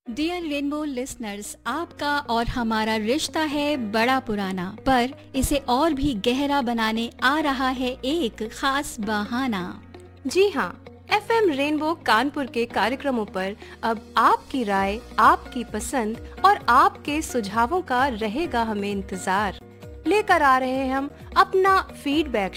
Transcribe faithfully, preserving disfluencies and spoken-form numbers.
Dear rainbow listeners, आपका और हमारा रिश्ता है बड़ा पुराना, पर इसे और भी गहरा बनाने आ रहा है एक खास बहाना। जी हाँ, एफएम रेनबो कानपुर के कार्यक्रमों पर अब आपकी राय, आपकी पसंद और आपके सुझावों का रहेगा हमें इंतजार। लेकर आ रहे हैं हम अपना फीडबैक